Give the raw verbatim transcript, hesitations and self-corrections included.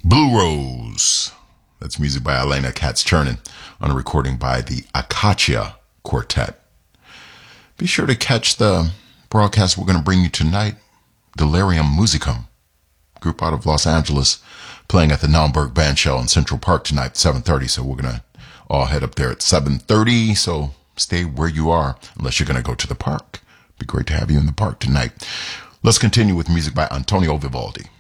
Blue Rose. That's music by Elena Katz-Chernin on a recording by the Acacia Quartet. Be sure to catch the broadcast we're going to bring you tonight, Delirium Musicum, group out of Los Angeles, playing at the Naumburg Band Shell in Central Park tonight at seven thirty. So we're going to all head up there at seven thirty. So stay where you are unless you're going to go to the park. Be great to have you in the park tonight. Let's continue with music by Antonio Vivaldi.